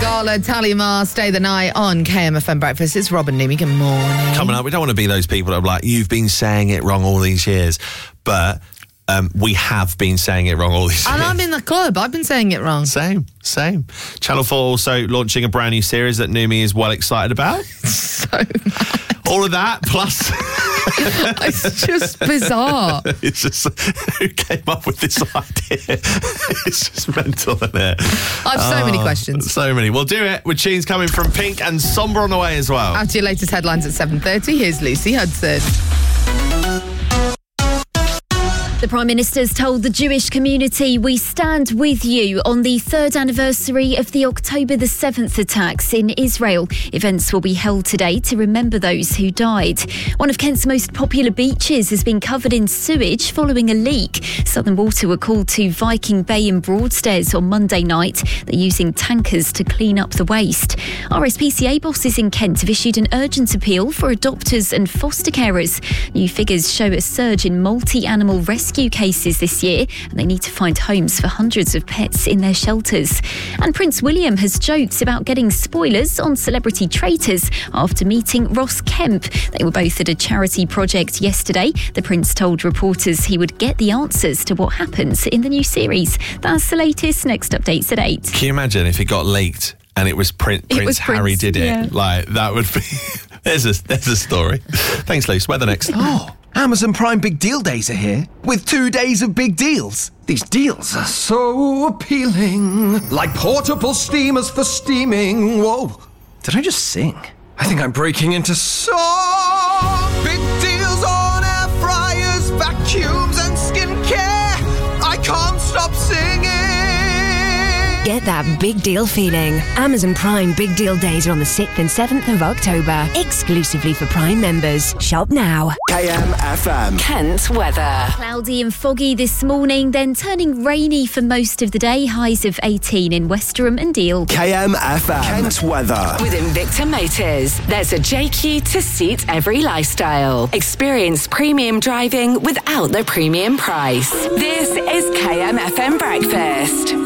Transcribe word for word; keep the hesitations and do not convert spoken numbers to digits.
Gala, Talimar, Stay the Night on K M F M Breakfast. It's Rob and Nimi. Good morning. Coming up, we don't want to be those people that are like, you've been saying it wrong all these years. But um, we have been saying it wrong all these And years. I'm in the club. I've been saying it wrong. Same, same. Channel four also launching a brand new series that Numi is well excited about. So mad. All of that, plus... It's just bizarre. It's just, who came up with this idea? It's just mental, isn't it? I have so many questions. So many. We'll do it with tunes coming from Pink and Somber on the way as well. After your latest headlines at seven thirty, here's Lucy Hudson. The Prime Minister's told the Jewish community, we stand with you on the third anniversary of the October the seventh attacks in Israel. Events will be held today to remember those who died. One of Kent's most popular beaches has been covered in sewage following a leak. Southern Water were called to Viking Bay in Broadstairs on Monday night. They're using tankers to clean up the waste. R S P C A bosses in Kent have issued an urgent appeal for adopters and foster carers. New figures show a surge in multi-animal rescue cases this year, and they need to find homes for hundreds of pets in their shelters. And Prince William has joked about getting spoilers on Celebrity Traitors after meeting Ross Kemp. They were both at a charity project yesterday. The Prince told reporters he would get the answers to what happens in the new series. That's the latest. Next updates at eight. Can you imagine if it got leaked and it was Prince, It Prince was Harry Prince, did it? yeah. Like, that would be... there's a, there's a story. Thanks, Luce. Weather next. Oh, Amazon Prime Big Deal Days are here with two days of big deals. These deals are so appealing. Like portable steamers for steaming. Whoa, did I just sing? I think I'm breaking into song. Big deals on air fryers, vacuums and skincare. I can't stop singing. Get that big deal feeling. Amazon Prime Big Deal Days are on the sixth and seventh of October. Exclusively for Prime members. Shop now. K M F M. Kent weather. Cloudy and foggy this morning, then turning rainy for most of the day. Highs of eighteen in Westerham and Deal. K M F M. Kent weather. With Invicta Motors, there's a J Q to suit every lifestyle. Experience premium driving without the premium price. This is K M F M Breakfast.